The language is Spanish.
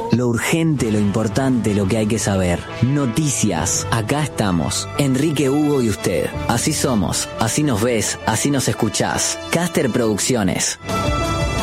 Lo urgente, lo importante, lo que hay que saber. Noticias. Acá estamos. Enrique, Hugo y usted. Así somos. Así nos ves. Así nos escuchás. Caster Producciones.